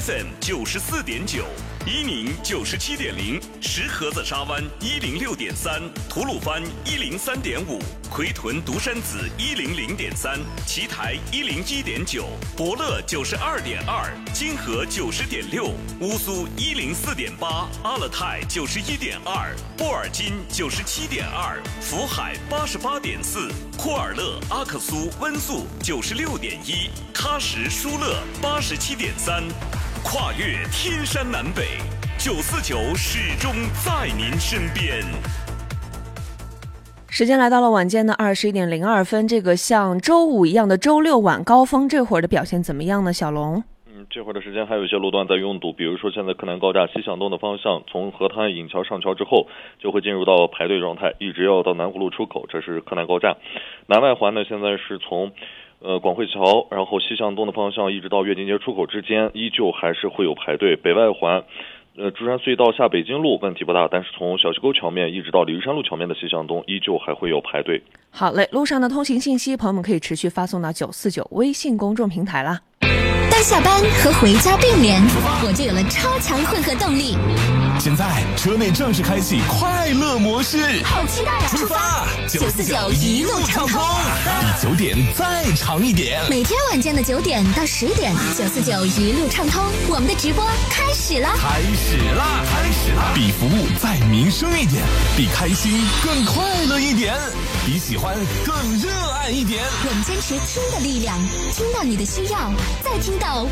FM 94.9，伊宁97.0，石河子沙湾106.3，吐鲁番103.5，奎屯独山子100.3，奇台101.9，博乐92.2，金河90.6，乌苏104.8，阿勒泰91.2，布尔津97.2，福海88.4，库尔勒、阿克苏、温宿96.1，喀什、舒勒87.3，跨越天山南北，949始终在您身边。 时间来到了晚间的21:02，这个像周五一样的周六晚高峰，这会儿的表现怎么样呢？小龙？ 这会儿的时间还有一些路段在拥堵，比如说现在柯南高架西向东的方向，从河滩引桥上桥之后，就会进入到排队状态，一直要到南湖路出口，这是柯南高架。南外环呢，现在是从广汇桥，然后西向东的方向一直到越金街出口之间，依旧还是会有排队。北外环珠山隧道下北京路问题不大，但是从小西沟桥面一直到鲤鱼山路桥面的西向东，依旧还会有排队。 好嘞，路上的通行信息，朋友们可以持续发送到949微信公众平台啦。 当下班和回家并联，我就有了超强混合动力。 现在车内正式开启快乐模式， 好期待啊！ 出发！949一路畅通，比9点再长一点。 每天晚间的9点到10点，949一路畅通，我们的直播开始啦！ 比服务再民生一点，比开心更快乐一点，比喜欢更热爱一点。 我们坚持听的力量，听到你的需要，再听到